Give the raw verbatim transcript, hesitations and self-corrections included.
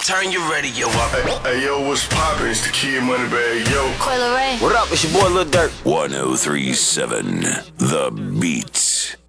turn your radio up. Hey, hey yo, what's poppin'? It's the Kid Moneybagg, yo. Coi Leray. What up? It's your boy Lil Durk. one oh three seven The Beat.